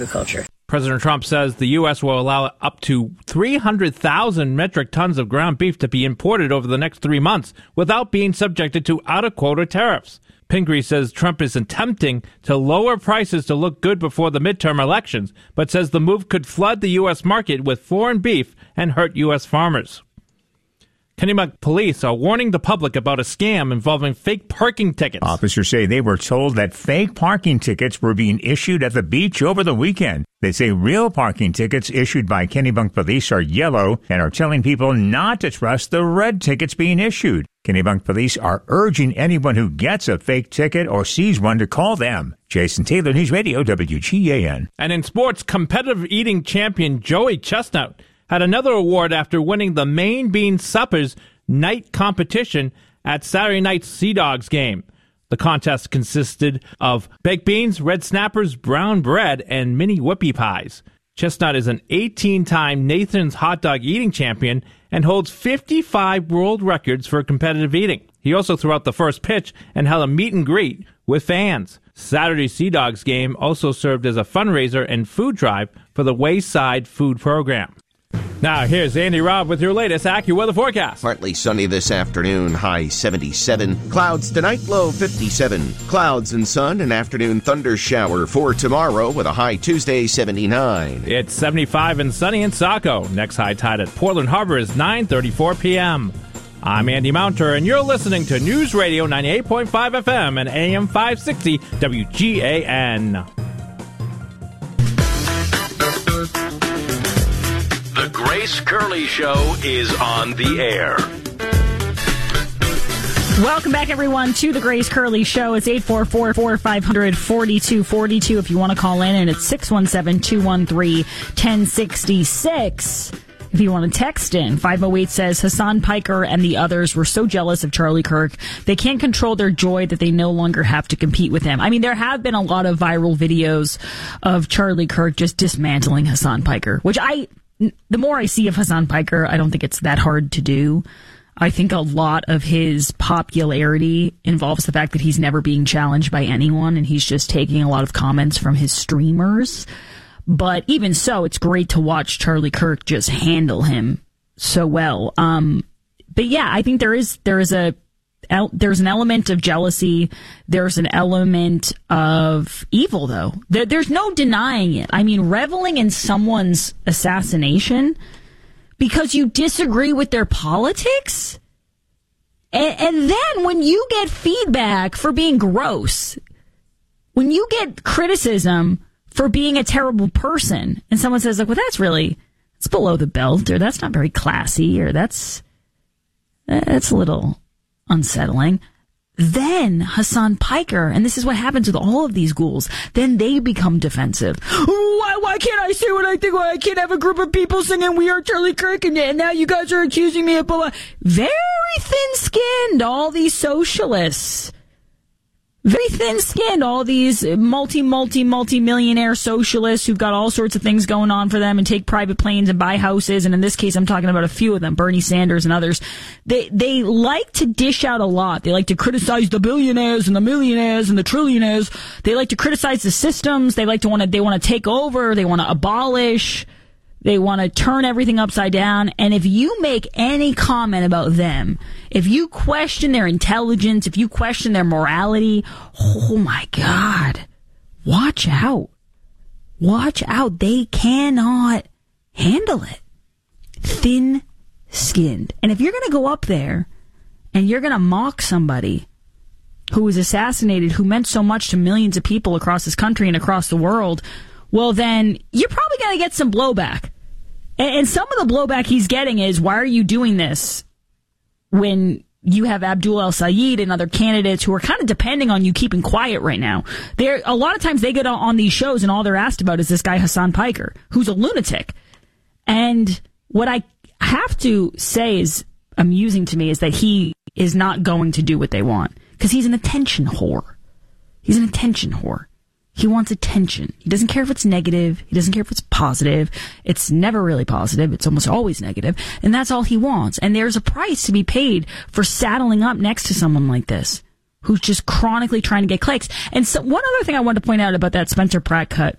agriculture. President Trump says the U.S. will allow up to 300,000 metric tons of ground beef to be imported over the next 3 months without being subjected to out-of-quota tariffs. Pingree says Trump is attempting to lower prices to look good before the midterm elections, but says the move could flood the U.S. market with foreign beef and hurt U.S. farmers. Kennebunk police are warning the public about a scam involving fake parking tickets. Officers say they were told that fake parking tickets were being issued at the beach over the weekend. They say real parking tickets issued by Kennebunk police are yellow and are telling people not to trust the red tickets being issued. Kennebunk police are urging anyone who gets a fake ticket or sees one to call them. Jason Taylor, News Radio, WGAN. And in sports, competitive eating champion Joey Chestnut had another award after winning the Maine Bean Suppers night competition at Saturday night's Sea Dogs game. The contest consisted of baked beans, red snappers, brown bread, and mini whoopie pies. Chestnut is an 18-time Nathan's hot dog eating champion and holds 55 world records for competitive eating. He also threw out the first pitch and held a meet and greet with fans. Saturday's Sea Dogs game also served as a fundraiser and food drive for the Wayside Food Program. Now, here's Andy Robb with your latest AccuWeather forecast. Partly sunny this afternoon, high 77. Clouds tonight, low 57. Clouds and sun, an afternoon thunder shower for tomorrow with a high Tuesday 79. It's 75 and sunny in Saco. Next high tide at Portland Harbor is 9:34 p.m. I'm Andy Mounter, and you're listening to News Radio 98.5 FM and AM 560 WGAN. The Grace Curley Show is on the air. Welcome back, everyone, to the Grace Curley Show. It's 844-500-4242 if you want to call in, and it's 617-213-1066 if you want to text in. 508 says, Hassan Piker and the others were so jealous of Charlie Kirk. They can't control their joy that they no longer have to compete with him. I mean, there have been a lot of viral videos of Charlie Kirk just dismantling Hassan Piker, which the more I see of Hassan Piker, I don't think it's that hard to do. I think a lot of his popularity involves the fact that he's never being challenged by anyone, and he's just taking a lot of comments from his streamers. But even so, it's great to watch Charlie Kirk just handle him so well. But yeah, I think there's an element of jealousy. There's an element of evil, though. There's no denying it. I mean, reveling in someone's assassination because you disagree with their politics? And then when you get feedback for being gross, when you get criticism for being a terrible person, and someone says, like, well, that's below the belt, or that's not very classy, or that's a little unsettling. Then Hassan Piker, and this is what happens with all of these ghouls, then they become defensive. Why can't I say what I think? Why I can't have a group of people singing We Are Charlie Kirk, and now you guys are accusing me of blah. Very thin-skinned, all these socialists. Very thin-skinned, all these multi-millionaire socialists who've got all sorts of things going on for them and take private planes and buy houses. And in this case, I'm talking about a few of them, Bernie Sanders and others. They like to dish out a lot. They like to criticize the billionaires and the millionaires and the trillionaires. They like to criticize the systems. They want to take over. They want to abolish. They want to turn everything upside down. And if you make any comment about them, if you question their intelligence, if you question their morality, oh my God, watch out. Watch out. They cannot handle it. Thin-skinned. And if you're going to go up there and you're going to mock somebody who was assassinated, who meant so much to millions of people across this country and across the world, well, then you're probably going to get some blowback. And some of the blowback he's getting is, why are you doing this when you have Abdul El-Sayed and other candidates who are kind of depending on you keeping quiet right now? A lot of times they get on these shows and all they're asked about is this guy Hassan Piker, who's a lunatic. And what I have to say is amusing to me is that he is not going to do what they want, because he's an attention whore. He's an attention whore. He wants attention. He doesn't care if it's negative. He doesn't care if it's positive. It's never really positive. It's almost always negative. And that's all he wants. And there's a price to be paid for saddling up next to someone like this, who's just chronically trying to get clicks. And so one other thing I wanted to point out about that Spencer Pratt cut